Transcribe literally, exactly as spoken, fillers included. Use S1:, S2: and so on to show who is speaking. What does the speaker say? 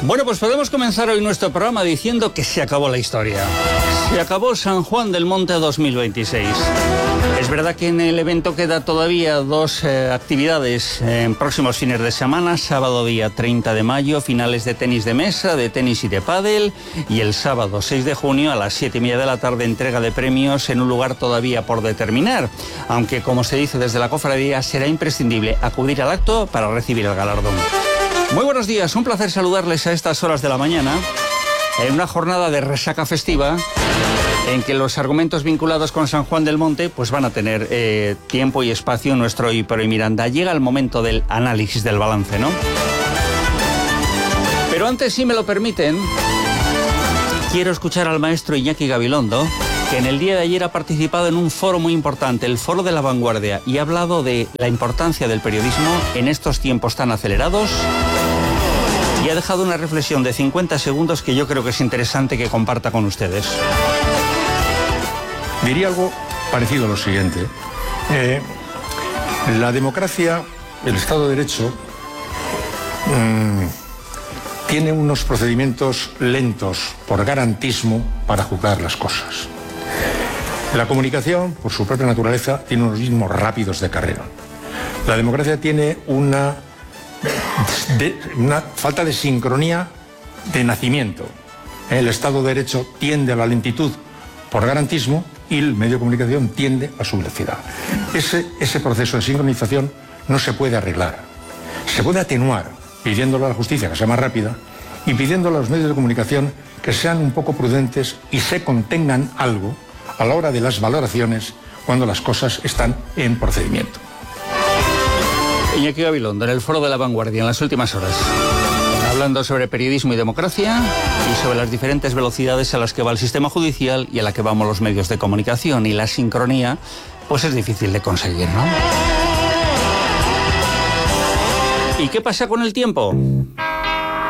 S1: Bueno, pues podemos comenzar hoy nuestro programa diciendo que se acabó la historia. Se acabó San Juan del Monte dos mil veintiséis. Es verdad que en el evento queda todavía dos eh, actividades en próximos fines de semana. Sábado día treinta de mayo, finales de tenis de mesa, de tenis y de pádel. Y el sábado seis de junio a las siete y media de la tarde, entrega de premios en un lugar todavía por determinar. Aunque, como se dice desde la cofradía, será imprescindible acudir al acto para recibir el galardón. Muy buenos días, un placer saludarles a estas horas de la mañana, en una jornada de resaca festiva, en que los argumentos vinculados con San Juan del Monte pues van a tener eh, tiempo y espacio en nuestro Hoy por Hoy Miranda. Llega el momento del análisis del balance, ¿no? Pero antes, si me lo permiten, quiero escuchar al maestro Iñaki Gabilondo, que en el día de ayer ha participado en un foro muy importante, el Foro de la Vanguardia, y ha hablado de la importancia del periodismo en estos tiempos tan acelerados, y ha dejado una reflexión de cincuenta segundos que yo creo que es interesante que comparta con ustedes.
S2: Diría algo parecido a lo siguiente. Eh, la democracia, el Estado de Derecho, mmm, tiene unos procedimientos lentos por garantismo para juzgar las cosas. La comunicación, por su propia naturaleza, tiene unos ritmos rápidos de carrera. La democracia tiene una, de, una falta de sincronía de nacimiento. El Estado de Derecho tiende a la lentitud por garantismo y el medio de comunicación tiende a su velocidad. Ese, ese proceso de sincronización no se puede arreglar. Se puede atenuar pidiéndole a la justicia que sea más rápida y pidiéndole a los medios de comunicación que sean un poco prudentes y se contengan algo a la hora de las valoraciones cuando las cosas están en procedimiento.
S1: Iñaki Gabilondo, en el Foro de la Vanguardia, en las últimas horas, hablando sobre periodismo y democracia y sobre las diferentes velocidades a las que va el sistema judicial y a la que vamos los medios de comunicación. Y la sincronía, pues es difícil de conseguir, ¿no? ¿Y qué pasa con el tiempo?